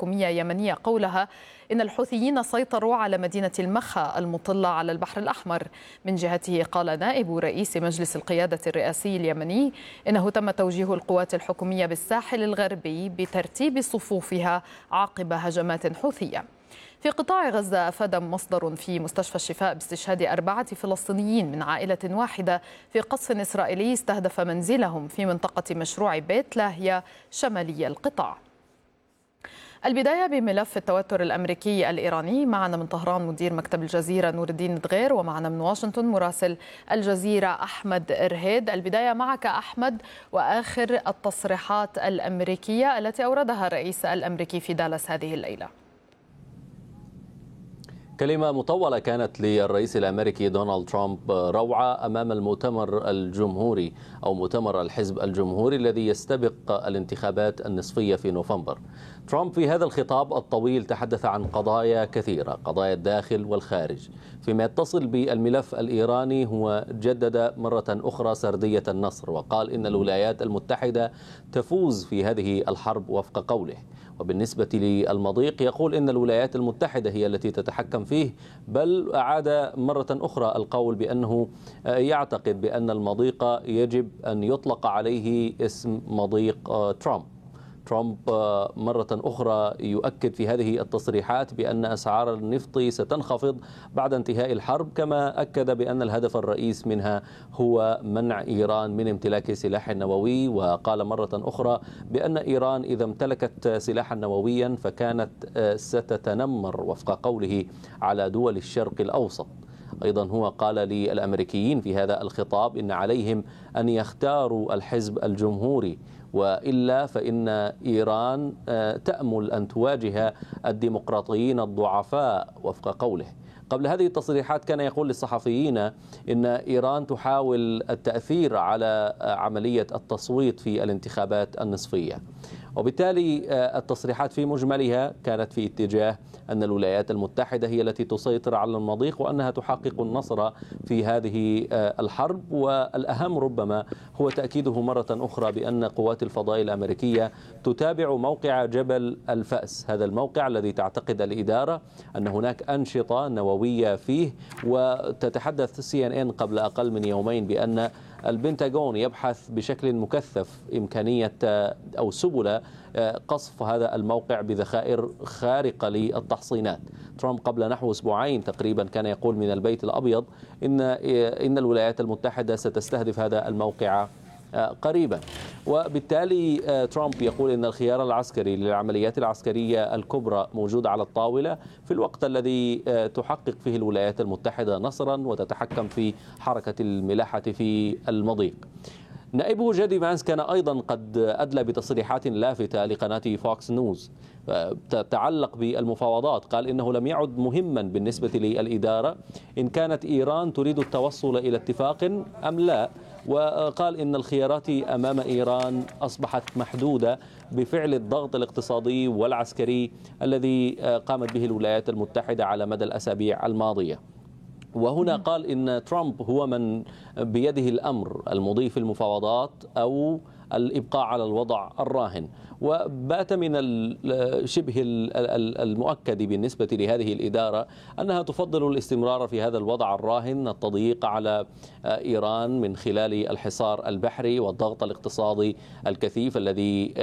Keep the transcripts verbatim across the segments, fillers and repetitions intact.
حكومية يمنية قولها إن الحوثيين سيطروا على مدينة المخا المطلة على البحر الأحمر. من جهته قال نائب رئيس مجلس القيادة الرئاسي اليمني إنه تم توجيه القوات الحكومية بالساحل الغربي بترتيب صفوفها عقب هجمات حوثية. في قطاع غزة أفاد مصدر في مستشفى الشفاء باستشهاد أربعة فلسطينيين من عائلة واحدة في قصف إسرائيلي استهدف منزلهم في منطقة مشروع بيت لاهيا شمالي القطاع. البداية بملف التوتر الأمريكي الإيراني. معنا من طهران مدير مكتب الجزيرة نور الدين دغير، ومعنا من واشنطن مراسل الجزيرة أحمد رهيد. البداية معك أحمد، وآخر التصريحات الأمريكية التي أوردها الرئيس الأمريكي في دالاس هذه الليلة. كلمة مطولة كانت للرئيس الأمريكي دونالد ترامب روعة أمام المؤتمر الجمهوري أو مؤتمر الحزب الجمهوري الذي يستبق الانتخابات النصفية في نوفمبر. ترامب في هذا الخطاب الطويل تحدث عن قضايا كثيرة، قضايا الداخل والخارج. فيما يتصل بالملف الإيراني هو جدد مرة أخرى سردية النصر، وقال إن الولايات المتحدة تفوز في هذه الحرب وفق قوله. وبالنسبة للمضيق يقول إن الولايات المتحدة هي التي تتحكم فيه، بل أعاد مرة أخرى القول بأنه يعتقد بأن المضيق يجب أن يطلق عليه اسم مضيق ترامب. ترامب مرة أخرى يؤكد في هذه التصريحات بأن أسعار النفط ستنخفض بعد انتهاء الحرب، كما أكد بأن الهدف الرئيس منها هو منع إيران من امتلاك سلاح نووي. وقال مرة أخرى بأن إيران إذا امتلكت سلاحا نوويا فكانت ستتنمر وفق قوله على دول الشرق الأوسط. أيضا هو قال للأمريكيين في هذا الخطاب إن عليهم أن يختاروا الحزب الجمهوري، وإلا فإن إيران تأمل أن تواجه الديمقراطيين الضعفاء وفق قوله. قبل هذه التصريحات كان يقول للصحفيين إن إيران تحاول التأثير على عملية التصويت في الانتخابات النصفية، وبالتالي التصريحات في مجملها كانت في اتجاه أن الولايات المتحدة هي التي تسيطر على المضيق وأنها تحقق النصر في هذه الحرب. والأهم ربما هو تأكيده مرة أخرى بأن قوات الفضاء الأمريكية تتابع موقع جبل الفأس، هذا الموقع الذي تعتقد الإدارة أن هناك أنشطة نووية فيه. وتتحدث سي إن إن قبل أقل من يومين بأن البنتاغون يبحث بشكل مكثف إمكانية أو سبل قصف هذا الموقع بذخائر خارقة للتحصينات. ترامب قبل نحو أسبوعين تقريبا كان يقول من البيت الأبيض إن إن الولايات المتحدة ستستهدف هذا الموقع قريبا. وبالتالي ترامب يقول إن الخيار العسكري للعمليات العسكرية الكبرى موجود على الطاولة في الوقت الذي تحقق فيه الولايات المتحدة نصرا وتتحكم في حركة الملاحة في المضيق. نائبه جيدي فانس كان أيضا قد أدلى بتصريحات لافتة لقناة فوكس نيوز تتعلق بالمفاوضات. قال إنه لم يعد مهما بالنسبة للإدارة إن كانت إيران تريد التوصل إلى اتفاق أم لا، وقال إن الخيارات أمام إيران أصبحت محدودة بفعل الضغط الاقتصادي والعسكري الذي قامت به الولايات المتحدة على مدى الأسابيع الماضية. وهنا قال إن ترامب هو من بيده الأمر، المضي في المفاوضات أو الإبقاء على الوضع الراهن. وبات من شبه المؤكد بالنسبة لهذه الإدارة أنها تفضل الاستمرار في هذا الوضع الراهن، التضييق على إيران من خلال الحصار البحري والضغط الاقتصادي الكثيف الذي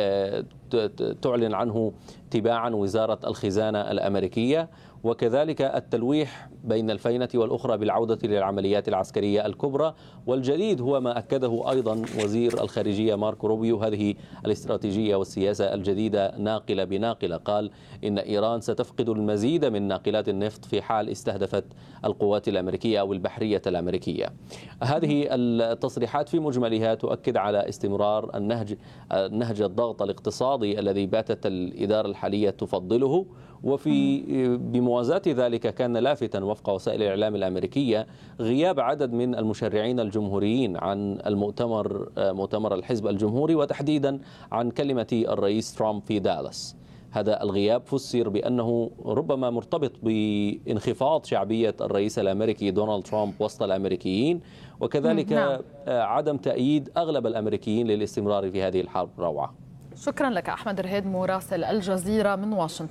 تعلن عنه تباعا وزارة الخزانة الأمريكية، وكذلك التلويح بين الفينة والأخرى بالعودة للعمليات العسكرية الكبرى. والجديد هو ما أكده أيضا وزير الخارجية ماركو روبيو، هذه الاستراتيجية والسياسة الجديدة ناقلة بناقلة. قال إن إيران ستفقد المزيد من ناقلات النفط في حال استهدفت القوات الأمريكية أو البحرية الأمريكية. هذه التصريحات في مجملها تؤكد على استمرار النهج نهج الضغط الاقتصادي الذي باتت الإدارة الحالية تفضله. وفي بموازاة ذلك كان لافتا وفق وسائل الإعلام الأمريكية غياب عدد من المشرعين الجمهوريين عن المؤتمر مؤتمر الحزب الجمهوري، وتحديدا عن كلمة الرئيس ترامب في دالاس. هذا الغياب فسر بأنه ربما مرتبط بانخفاض شعبية الرئيس الأمريكي دونالد ترامب وسط الأمريكيين، وكذلك نعم. عدم تأييد أغلب الأمريكيين للاستمرار في هذه الحرب. روعة. شكرا لك أحمد رهيد مراسل الجزيرة من واشنطن.